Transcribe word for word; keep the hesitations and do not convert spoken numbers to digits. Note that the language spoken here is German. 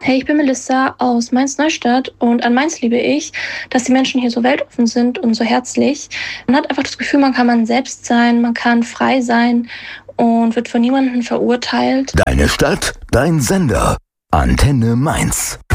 Hey, ich bin Melissa aus Mainz-Neustadt und an Mainz liebe ich, dass die Menschen hier so weltoffen sind und so herzlich. Man hat einfach das Gefühl, man kann man selbst sein, man kann frei sein und wird von niemandem verurteilt. Deine Stadt, dein Sender. Antenne Mainz.